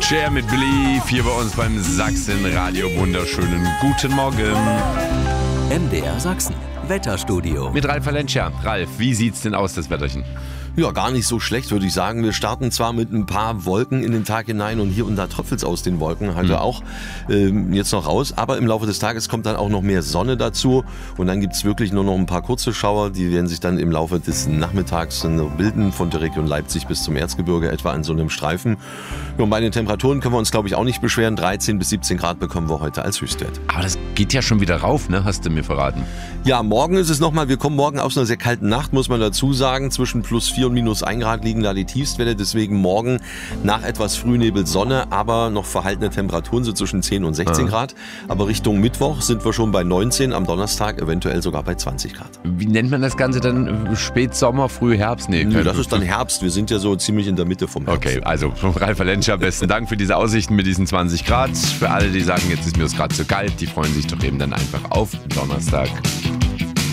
Cher mit Believe hier bei uns beim Sachsen-Radio. Wunderschönen guten Morgen. MDR Sachsen, Wetterstudio. Mit Ralf Valencia. Ralf, wie sieht's denn aus, das Wetterchen? Ja, gar nicht so schlecht, würde ich sagen. Wir starten zwar mit ein paar Wolken in den Tag hinein und hier und da tröpfelt's aus den Wolken heute auch jetzt noch raus. Aber im Laufe des Tages kommt dann auch noch mehr Sonne dazu und dann gibt's wirklich nur noch ein paar kurze Schauer. Die werden sich dann im Laufe des Nachmittags bilden, von der Region Leipzig bis zum Erzgebirge etwa an so einem Streifen. Ja, und bei den Temperaturen können wir uns, glaube ich, auch nicht beschweren. 13 bis 17 Grad bekommen wir heute als Höchstwert. Aber das geht ja schon wieder rauf, ne? Hast du mir verraten. Ja, morgen ist es nochmal, wir kommen morgen aus einer sehr kalten Nacht, muss man dazu sagen. Zwischen plus 4 und minus 1 Grad liegen da die Tiefstwerte. Deswegen morgen nach etwas Frühnebel Sonne, aber noch verhaltene Temperaturen, so zwischen 10 und 16 Grad. Aber Richtung Mittwoch sind wir schon bei 19, am Donnerstag eventuell sogar bei 20 Grad. Wie nennt man das Ganze dann? Spätsommer, Frühherbst? Nee, Das ist dann Herbst. Wir sind ja so ziemlich in der Mitte vom Herbst. Okay, also Ralf Valencia, besten Dank für diese Aussichten mit diesen 20 Grad. Für alle, die sagen, jetzt ist mir das gerade zu kalt, die freuen sich doch eben dann einfach auf Donnerstag.